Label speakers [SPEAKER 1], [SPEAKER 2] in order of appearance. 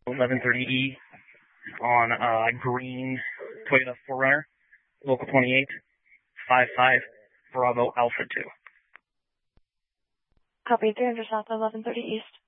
[SPEAKER 1] 1130E on green Toyota 4Runner, local 28, 55 Bravo Alpha 2.
[SPEAKER 2] Copy, 300 south, 1130 east.